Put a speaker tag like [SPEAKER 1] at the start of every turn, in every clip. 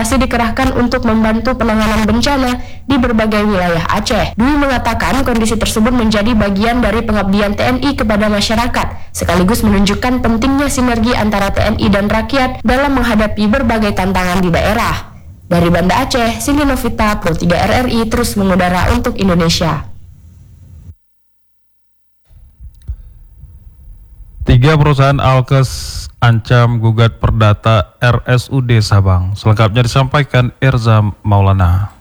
[SPEAKER 1] masih dikerahkan untuk membantu penanganan bencana di berbagai wilayah Aceh. Dwi mengatakan kondisi tersebut menjadi bagian dari pengabdian TNI kepada masyarakat, sekaligus menunjukkan pentingnya sinergi antara TNI dan rakyat dalam menghadapi berbagai tantangan di daerah. Dari Banda Aceh, Cindy Novita, Pro 3 RRI terus mengudara untuk Indonesia.
[SPEAKER 2] 3 perusahaan alkes ancam gugat perdata RSUD Sabang. Selengkapnya disampaikan Irza Maulana.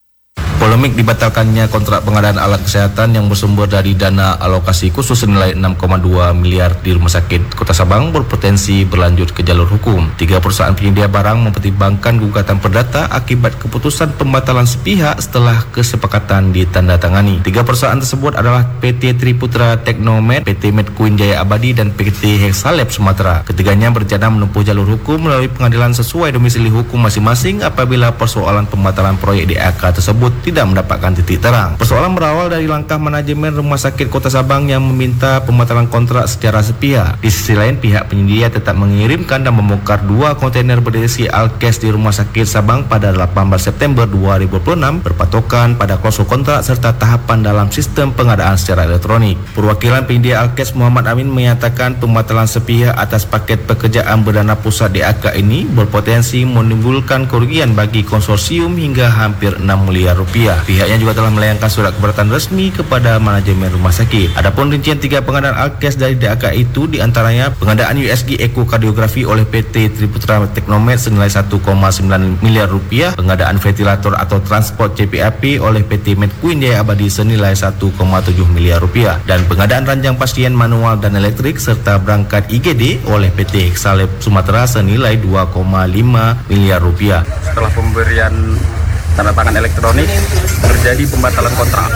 [SPEAKER 3] Polemik dibatalkannya kontrak pengadaan alat kesehatan yang bersumber dari dana alokasi khusus senilai 6,2 miliar di Rumah Sakit Kota Sabang berpotensi berlanjut ke jalur hukum. 3 perusahaan penyedia barang mempertimbangkan gugatan perdata akibat keputusan pembatalan sepihak setelah kesepakatan ditandatangani. 3 perusahaan tersebut adalah PT Triputra Teknomed, PT Medqueen Jaya Abadi, dan PT Hexalab Sumatera. Ketiganya berencana menempuh jalur hukum melalui pengadilan sesuai domisili hukum masing-masing apabila persoalan pembatalan proyek DAK tersebut tidak mendapatkan titik terang. Persoalan berawal dari langkah manajemen Rumah Sakit Kota Sabang yang meminta pembatalan kontrak secara sepihak. Di sisi lain, pihak penyedia tetap mengirimkan dan membongkar 2 kontainer berisi alkes di Rumah Sakit Sabang pada 18 September 2026 berpatokan pada klausul kontrak serta tahapan dalam sistem pengadaan secara elektronik. Perwakilan penyedia alkes Muhammad Amin menyatakan pembatalan sepihak atas paket pekerjaan berdana pusat DAK ini berpotensi menimbulkan kerugian bagi konsorsium hingga hampir 6 miliar rupiah. Pihaknya juga telah melayangkan surat keberatan resmi kepada manajemen rumah sakit. Adapun rincian 3 pengadaan alkes dari DAK itu diantaranya pengadaan USG ekokardiografi oleh PT Triputra Teknomed senilai 1,9 miliar rupiah, pengadaan ventilator atau transport CPAP oleh PT Medqueen Jaya Abadi senilai 1,7 miliar rupiah, dan pengadaan ranjang pasien manual dan elektrik serta berangkat IGD oleh PT Hexalab Sumatera senilai 2,5 miliar rupiah.
[SPEAKER 4] Setelah pemberian tanda tangan elektronik terjadi pembatalan kontrak.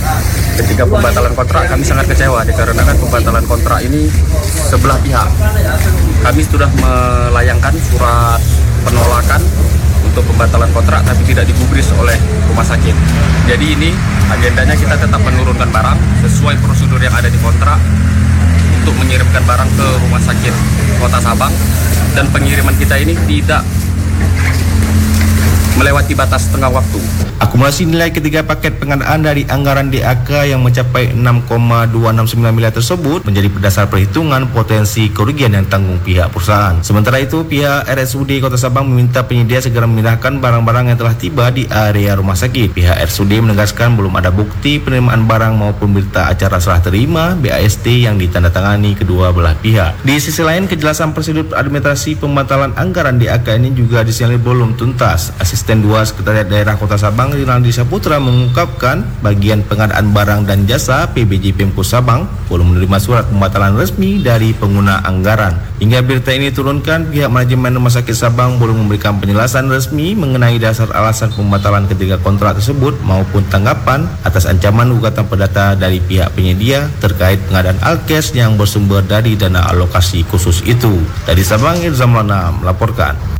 [SPEAKER 4] Ketika pembatalan kontrak kami sangat kecewa dikarenakan pembatalan kontrak ini sebelah pihak. Kami sudah melayangkan surat penolakan untuk pembatalan kontrak tapi tidak digubris oleh rumah sakit. Jadi ini agendanya kita tetap menurunkan barang sesuai prosedur yang ada di kontrak untuk mengirimkan barang ke Rumah Sakit Kota Sabang, dan pengiriman kita ini tidak melewati batas tengah waktu.
[SPEAKER 3] Akumulasi nilai ketiga paket pengadaan dari anggaran DAK yang mencapai 6,269 miliar tersebut menjadi berdasar perhitungan potensi kerugian yang tanggung pihak perusahaan. Sementara itu, pihak RSUD Kota Sabang meminta penyedia segera memindahkan barang-barang yang telah tiba di area rumah sakit. Pihak RSUD menegaskan belum ada bukti penerimaan barang maupun berita acara serah terima BAST yang ditandatangani kedua belah pihak. Di sisi lain, kejelasan prosedur administrasi pembatalan anggaran DAK ini juga disinyalir belum tuntas. Asisten 2 Sekretariat Daerah Kota Sabang Rinaldi Saputra mengungkapkan bagian pengadaan barang dan jasa PBJ Pemko Sabang belum menerima surat pembatalan resmi dari pengguna anggaran. Hingga berita ini turunkan, pihak manajemen Rumah Sakit Sabang belum memberikan penjelasan resmi mengenai dasar alasan pembatalan ketiga kontrak tersebut maupun tanggapan atas ancaman gugatan perdata dari pihak penyedia terkait pengadaan alkes yang bersumber dari dana alokasi khusus itu. Dari Sabang, Irza Maulana melaporkan.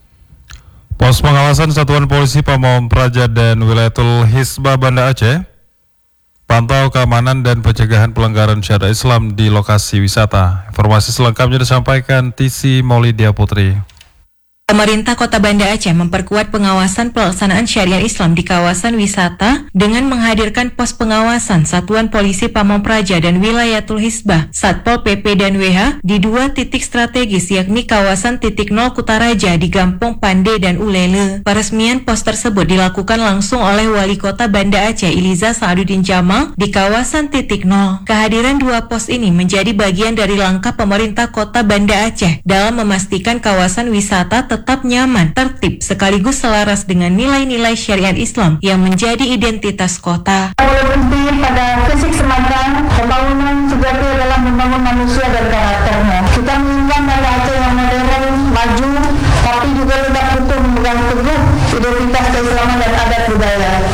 [SPEAKER 2] Pos pengawasan Satuan Polisi Pamong Praja dan Wilayatul Hisbah Banda Aceh pantau keamanan dan pencegahan pelanggaran syariat Islam di lokasi wisata. Informasi selengkapnya disampaikan Tisi Maulidia Putri.
[SPEAKER 5] Pemerintah Kota Banda Aceh memperkuat pengawasan pelaksanaan syariat Islam di kawasan wisata dengan menghadirkan pos pengawasan Satuan Polisi Pamong Praja dan Wilayatul Hisbah Satpol PP dan WH di 2 titik strategis, yakni kawasan titik 0 Kutaraja di Gampong Pande dan Ulele. Peresmian pos tersebut dilakukan langsung oleh Wali Kota Banda Aceh Iliza Sa'aduddin Jamal di kawasan titik 0. Kehadiran 2 pos ini menjadi bagian dari langkah pemerintah Kota Banda Aceh dalam memastikan kawasan wisata tetap nyaman, tertib, sekaligus selaras dengan nilai-nilai syariat Islam yang menjadi identitas kota.
[SPEAKER 6] Berhenti pada fisik semata, pembangunan sejati adalah membangun manusia dan karakternya. Kita menginginkan Banda Aceh yang modern, maju, tapi juga tetap utuh memegang teguh identitas keislaman dan adat budaya.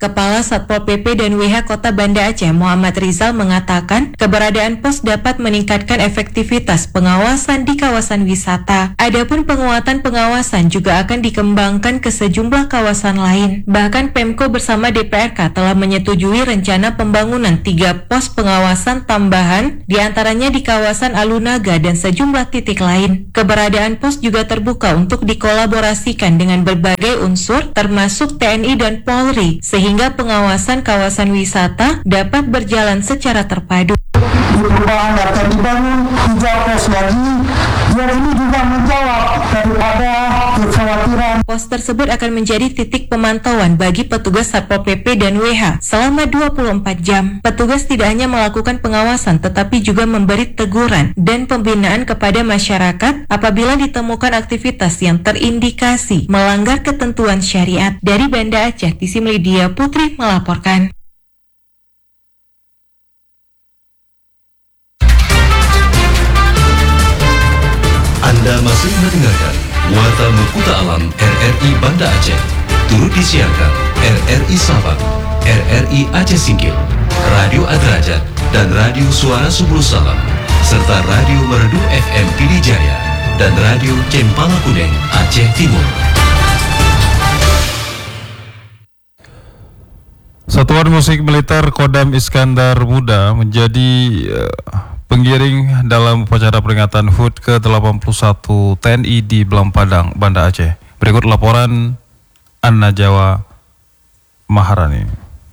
[SPEAKER 5] Kepala Satpol PP dan WH Kota Banda Aceh Muhammad Rizal mengatakan keberadaan pos dapat meningkatkan efektivitas pengawasan di kawasan wisata. Adapun penguatan pengawasan juga akan dikembangkan ke sejumlah kawasan lain. Bahkan Pemko bersama DPRK telah menyetujui rencana pembangunan 3 pos pengawasan tambahan, diantaranya di kawasan Alunaga dan sejumlah titik lain. Keberadaan pos juga terbuka untuk dikolaborasikan dengan berbagai unsur termasuk TNI dan Polri, sehingga pengawasan kawasan wisata dapat berjalan secara terpadu.
[SPEAKER 6] Di perubahan akan dibangun 3 pos lagi yang ini juga menjawab daripada kekhawatiran.
[SPEAKER 5] Pos tersebut akan menjadi titik pemantauan bagi petugas Satpol PP dan WH selama 24 jam. Petugas tidak hanya melakukan pengawasan tetapi juga memberi teguran dan pembinaan kepada masyarakat apabila ditemukan aktivitas yang terindikasi melanggar ketentuan syariat. Dari Banda Aceh, Tisi Media Putri melaporkan.
[SPEAKER 7] Anda masih mendengarkan Warta Mukuta Alam RRI Banda Aceh. Turut disiarkan RRI Sabang, RRI Aceh Singkil, Radio Adrajat, dan Radio Suara Subul Salam, serta Radio Merdu FM Pidijaya, dan Radio Cempala Kuning Aceh Timur.
[SPEAKER 2] Satuan Musik Militer Kodam Iskandar Muda menjadi pengiring dalam upacara peringatan HUT ke-81 TNI di Belampadang, Banda Aceh. Berikut laporan Anna Jawa Maharani.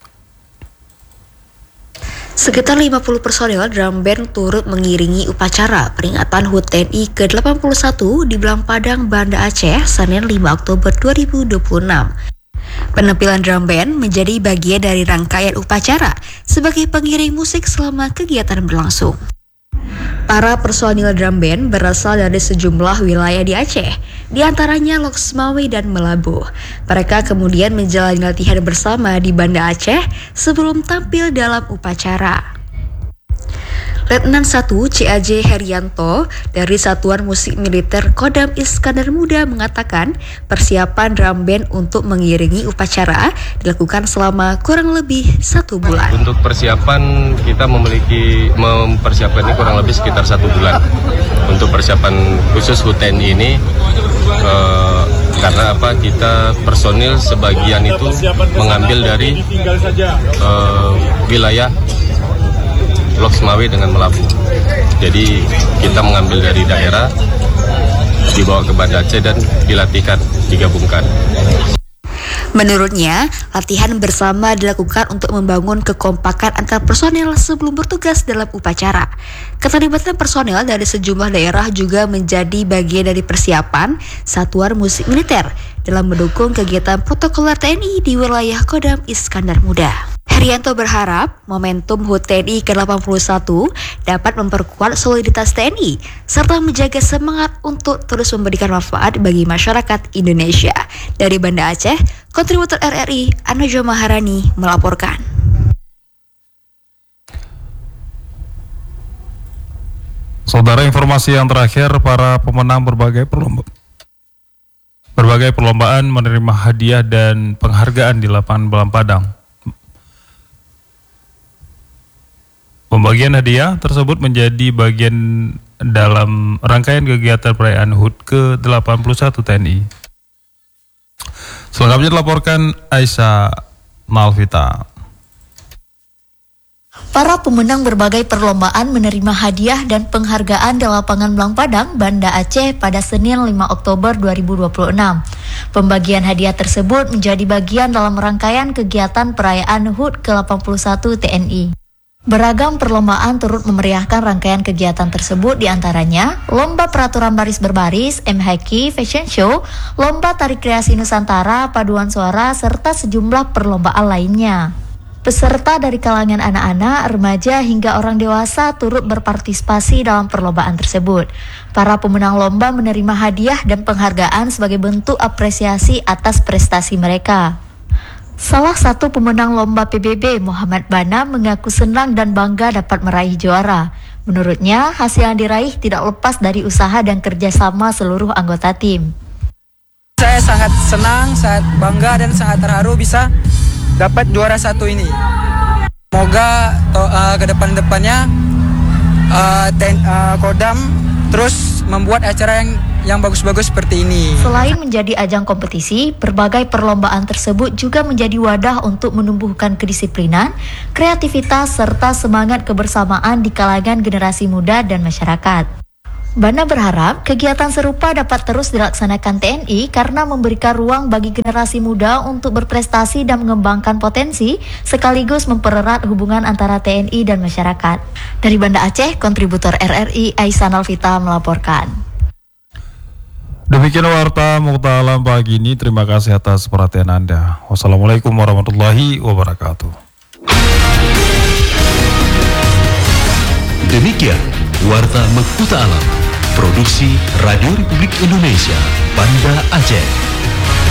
[SPEAKER 8] Sekitar 50 personel drum band turut mengiringi upacara peringatan HUT TNI ke-81 di Belampadang, Banda Aceh, Senin 5 Oktober 2026. Penampilan drum band menjadi bagian dari rangkaian upacara sebagai pengiring musik selama kegiatan berlangsung. Para personil drum band berasal dari sejumlah wilayah di Aceh, di antaranya Loksmawe dan Melabuh. Mereka kemudian menjalani latihan bersama di Banda Aceh sebelum tampil dalam upacara. Letnan 1 CAJ Herianto dari Satuan Musik Militer Kodam Iskandar Muda mengatakan persiapan drum band untuk mengiringi upacara dilakukan selama kurang lebih 1 bulan.
[SPEAKER 4] Untuk persiapan kita mempersiapkan ini kurang lebih sekitar 1 bulan. Untuk persiapan khusus HUT TNI ini karena apa, kita personil sebagian itu mengambil dari wilayah Loksmawe dengan Melabuh. Jadi kita mengambil dari daerah, dibawa ke Banda Aceh dan dilatihkan, digabungkan.
[SPEAKER 8] Menurutnya, latihan bersama dilakukan untuk membangun kekompakan antar personel sebelum bertugas dalam upacara. Keterlibatan personel dari sejumlah daerah juga menjadi bagian dari persiapan Satuan Musik Militer dalam mendukung kegiatan protokoler TNI di wilayah Kodam Iskandar Muda. Herianto berharap momentum HUT TNI ke-81 dapat memperkuat soliditas TNI serta menjaga semangat untuk terus memberikan manfaat bagi masyarakat Indonesia. Dari Banda Aceh, kontributor RRI Anna Jawa Maharani melaporkan.
[SPEAKER 2] Saudara, informasi yang terakhir, para pemenang berbagai perlombaan menerima hadiah dan penghargaan di lapangan Belampadang. Pembagian hadiah tersebut menjadi bagian dalam rangkaian kegiatan perayaan HUT ke-81 TNI. Selengkapnya dilaporkan Aisyah Malvita.
[SPEAKER 9] Para pemenang berbagai perlombaan menerima hadiah dan penghargaan di lapangan Belampadang, Banda Aceh pada Senin 5 Oktober 2026. Pembagian hadiah tersebut menjadi bagian dalam rangkaian kegiatan perayaan HUT ke-81 TNI. Beragam perlombaan turut memeriahkan rangkaian kegiatan tersebut, diantaranya Lomba Peraturan Baris Berbaris, MHQ, Fashion Show, Lomba Tari Kreasi Nusantara, Paduan Suara, serta sejumlah perlombaan lainnya. Peserta dari kalangan anak-anak, remaja, hingga orang dewasa turut berpartisipasi dalam perlombaan tersebut. Para pemenang lomba menerima hadiah dan penghargaan sebagai bentuk apresiasi atas prestasi mereka. Salah satu pemenang lomba PBB, Muhammad Bana, mengaku senang dan bangga dapat meraih juara. Menurutnya, hasil yang diraih tidak lepas dari usaha dan kerjasama seluruh anggota tim.
[SPEAKER 10] Saya sangat senang, sangat bangga dan sangat terharu bisa dapat juara 1 ini. Semoga ke depan-depannya Kodam terus membuat acara yang bagus-bagus seperti ini.
[SPEAKER 9] Selain menjadi ajang kompetisi, berbagai perlombaan tersebut juga menjadi wadah untuk menumbuhkan kedisiplinan, kreativitas, serta semangat kebersamaan di kalangan generasi muda dan masyarakat. Banda berharap kegiatan serupa dapat terus dilaksanakan TNI karena memberikan ruang bagi generasi muda untuk berprestasi dan mengembangkan potensi, sekaligus mempererat hubungan antara TNI dan masyarakat. Dari Banda Aceh, kontributor RRI Aisan Alvita melaporkan.
[SPEAKER 2] Demikian warta Muqta Alam pagi ini. Terima kasih atas perhatian Anda. Wassalamualaikum warahmatullahi wabarakatuh.
[SPEAKER 7] Demikian warta Muqta Alam. Produksi Radio Republik Indonesia, Banda Aceh.